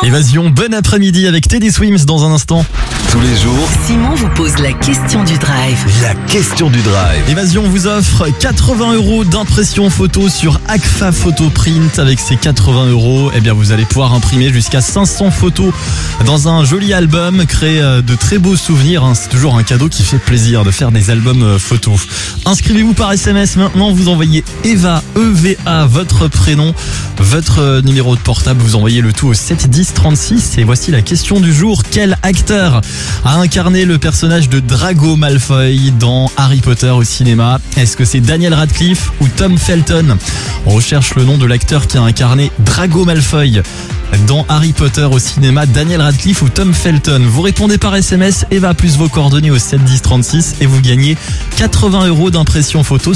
Évasion, bon après-midi avec Teddy Swims dans un instant. Tous les jours, Simon vous pose la question du drive. la question du drive. Évasion vous offre 80 € d'impression photo sur Agfa Photo Print. Avec ces 80 €, eh bien vous allez pouvoir imprimer jusqu'à 500 photos dans un joli album, créer de très beaux souvenirs. C'est toujours un cadeau qui fait plaisir de faire des albums photos. Inscrivez-vous par SMS maintenant, vous envoyez Eva, EVA, votre prénom, votre numéro de portable, vous envoyez le tout au 7 10 36 et voici la question du jour. Quel acteur a incarné le personnage de Drago Malfoy dans Harry Potter au cinéma? Est-ce que c'est Daniel Radcliffe ou Tom Felton? On recherche le nom de l'acteur qui a incarné Drago Malfoy dans Harry Potter au cinéma, Daniel Radcliffe ou Tom Felton. Vous répondez par SMS, Eva plus vos coordonnées au 7 10 36 et vous gagnez 80 € d'impression photo